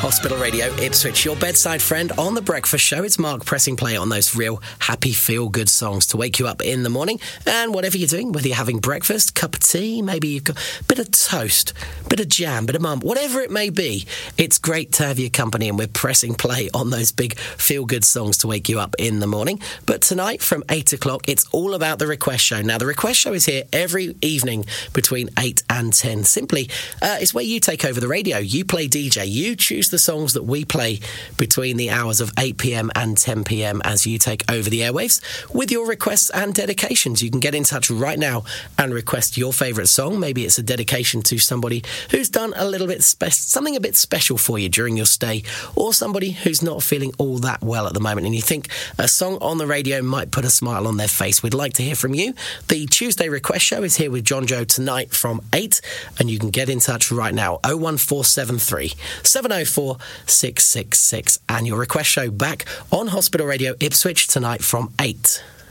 Hospital Radio Ipswich, your bedside friend on The Breakfast Show. It's Mark pressing play on those real happy, feel-good songs to wake you up in the morning. And whatever you're doing, whether you're having breakfast, cup of tea, maybe you've got a bit of toast, bit of jam, bit of mum, whatever it may be, it's great to have your company, and we're pressing play on those big, feel-good songs to wake you up in the morning. But tonight from 8 o'clock, it's all about The Request Show. Now, The Request Show is here every evening between 8 and 10. Simply, it's where you take over the radio. You play DJ. You choose the songs that we play between the hours of 8 p.m. and 10 p.m. as you take over the airwaves with your requests and dedications. You can get in touch right now and request your favourite song. Maybe it's a dedication to somebody who's done a little bit something a bit special for you during your stay, or somebody who's not feeling all that well at the moment and you think a song on the radio might put a smile on their face. We'd like to hear from you. The Tuesday Request Show is here with John Joe tonight from 8, and you can get in touch right now, 01473 704 666, and your request show back on Hospital Radio Ipswich tonight from 8.